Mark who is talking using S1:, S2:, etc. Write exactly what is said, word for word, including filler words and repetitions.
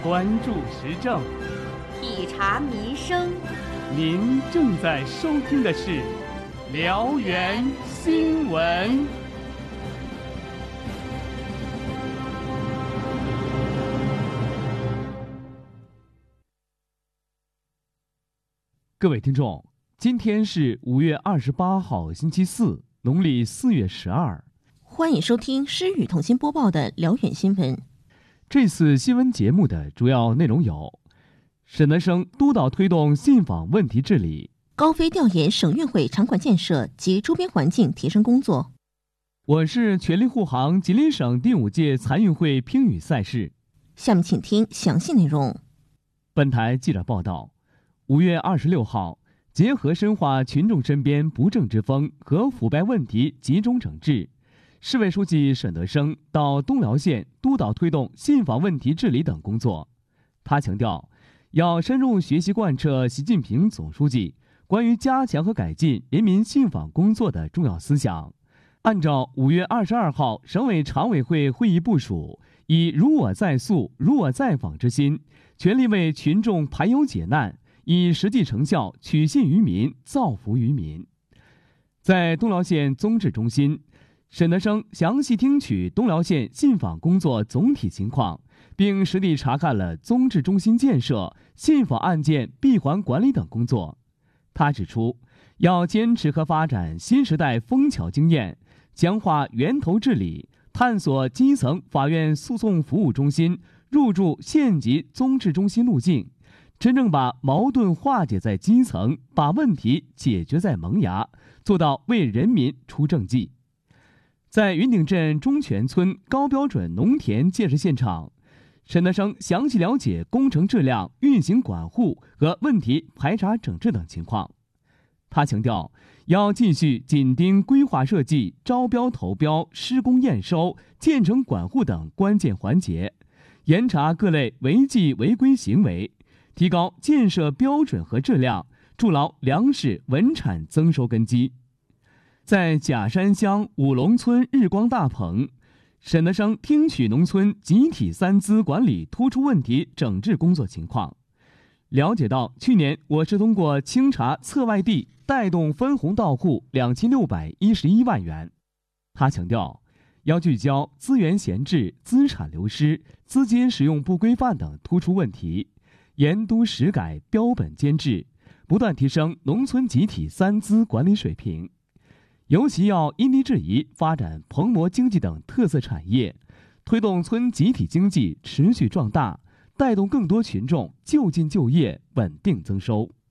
S1: 关注时政，
S2: 体察民生。
S1: 您正在收听的是辽源新闻。各位听众，今天是五月二十八号，星期四，农历四月十二。
S3: 欢迎收听诗雨同心播报的辽源新闻。
S1: 这次新闻节目的主要内容有：沈德生督导推动信访问题治理；
S3: 高飞调研省运会场馆建设及周边环境提升工作。
S1: 我是全力护航吉林省第五届残运会乒羽赛事。
S3: 下面请听详细内容。
S1: 本台记者报道，五月二十六号，结合深化群众身边不正之风和腐败问题集中整治，市委书记沈德生到东辽县督导推动信访问题治理等工作。他强调，要深入学习贯彻习近平总书记关于加强和改进人民信访工作的重要思想，按照五月二十二号省委常委会会议部署，以如我在诉、如我在访之心，全力为群众排忧解难，以实际成效取信于民、造福于民。在东辽县综治中心，沈德生详细听取东辽县信访工作总体情况，并实地查看了综治中心建设、信访案件闭环管理等工作。他指出，要坚持和发展新时代枫桥经验，强化源头治理，探索基层法院诉讼服务中心入驻县级综治中心路径，真正把矛盾化解在基层，把问题解决在萌芽，做到为人民出政绩。在云顶镇中泉村高标准农田建设现场，沈德生详细了解工程质量、运行管护和问题排查整治等情况。他强调，要继续紧盯规划设计、招标投标、施工验收、建成管护等关键环节，严查各类违纪违规行为，提高建设标准和质量，筑牢粮食稳产增收根基。在假山乡五龙村日光大棚，沈德生听取农村集体三资管理突出问题整治工作情况，了解到去年我市通过清查侧外地带动分红到户两千六百一十一万元。他强调，要聚焦资源闲置、资产流失、资金使用不规范等突出问题，严督实改标本监制，不断提升农村集体三资管理水平。尤其要因地制宜发展棚膜经济等特色产业，推动村集体经济持续壮大，带动更多群众就近就业，稳定增收。